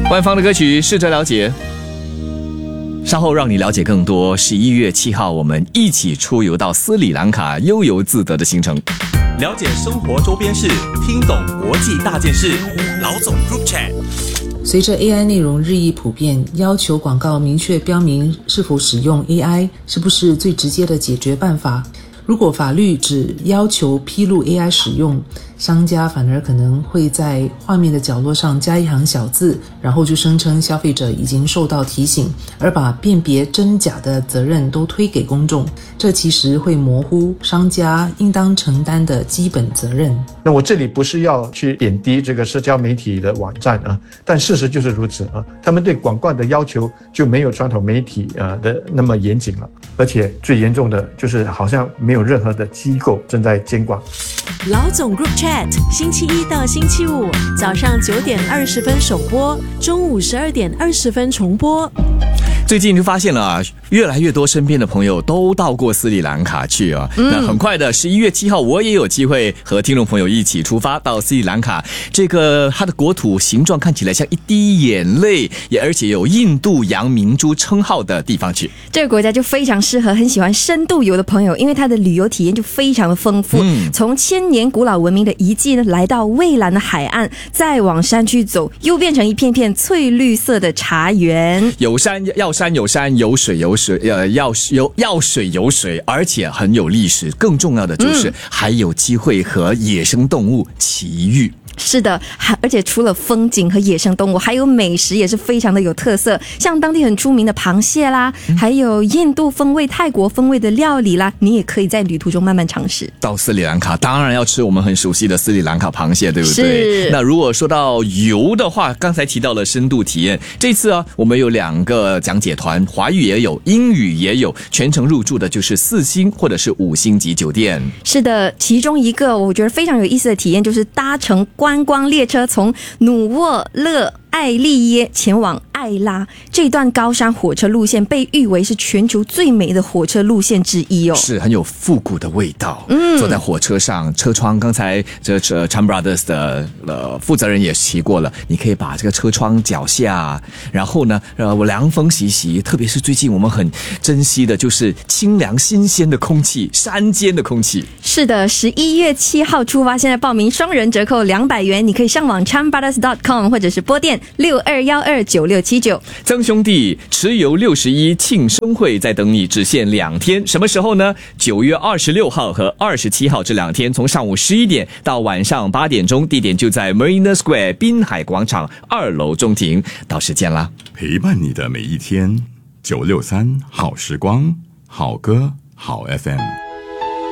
官方的歌曲试着了解，稍后让你了解更多。11月7号我们一起出游到斯里兰卡，悠游自得的行程， 了解生活周边事，听懂国际大件事。老总 Group Chat。 随着 AI 内容日益普遍，要求广告明确标明是否使用 AI 是不是最直接的解决办法？如果法律只要求披露 AI 使用，商家反而可能会在画面的角落上加一行小字，然后就声称消费者已经受到提醒，而把辨别真假的责任都推给公众。这其实会模糊商家应当承担的基本责任。 那我这里不是要去贬低这个社交媒体的网站啊，但事实就是如此啊，他们对广告的要求就没有传统媒体的那么严谨了，而且最严重的就是好像没有任何的机构正在监管。 老总 Group Chat， 星期一到星期五早上9点20分首播，中午12点20分重播。 最近就发现了啊，越来越多身边的朋友都到过斯里兰卡去啊。那很快的11月7号我也有机会和听众朋友一起出发到斯里兰卡，这个它的国土形状看起来像一滴眼泪，而且有印度洋明珠称号的地方去。 这个国家就非常适合很喜欢深度游的朋友，因为它的旅游体验就非常的丰富，从千年古老文明的遗迹呢，来到蔚蓝的海岸，再往山区走，又变成一片片翠绿色的茶园。 有山有山，有水有水，要水有水，而且很有历史。更重要的就是还有机会和野生动物奇遇。 是的，而且除了风景和野生动物，还有美食也是非常的有特色，像当地很出名的螃蟹啦，还有印度风味、泰国风味的料理啦，你也可以在旅途中慢慢尝试。 到斯里兰卡当然要吃我们很熟悉的斯里兰卡螃蟹，对不对？ 是。 那如果说到游的话，刚才提到了深度体验，这次啊，我们有2个讲解团，华语也有，英语也有，全程入住的就是4星或者是5星级酒店。 是的，其中一个我觉得非常有意思的体验就是搭乘观光列车，从努沃勒艾利耶前往艾拉，这段高山火车路线被誉为是全球最美的火车路线之一哦， 是很有复古的味道。坐在火车上，车窗刚才这Chan Brothers 的负责人也提过了，你可以把这个车窗脚下，然后呢，凉风习习，特别是最近我们很珍惜的就是清凉新鲜的空气，山间的空气。 是的，11月7号出发，现在报名双人折扣200元，你可以上网 chanbrothers.com 或者是拨电62129679。 曾兄弟持游61庆生会在等你，只限2天，什么时候呢？9月26号和27号这2天，从上午11点到晚上8点钟，地点就在 Marina Square 滨海广场2楼中庭，到时见啦！ 陪伴你的每一天，963好时光，好歌好 FM。